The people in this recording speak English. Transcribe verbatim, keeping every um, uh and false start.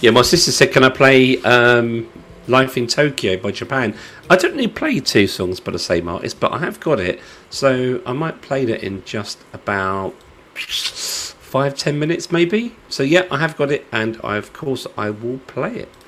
Yeah, my sister said, "Can I play um, Life in Tokyo by Japan?" I don't really play two songs by the same artist, but I have got it, so I might play that in just about five ten minutes, maybe. So yeah, I have got it, and I, of course I will play it.